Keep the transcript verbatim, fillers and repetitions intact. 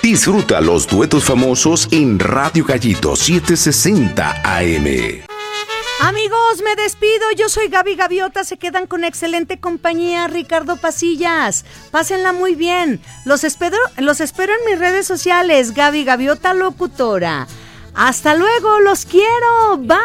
Disfruta los duetos famosos en Radio Gallito setecientos sesenta A M. Amigos, me despido. Yo soy Gaby Gaviota. Se quedan con excelente compañía. Ricardo Pasillas. Pásenla muy bien. Los espero, los espero en mis redes sociales. Gaby Gaviota Locutora. Hasta luego. Los quiero. Bye.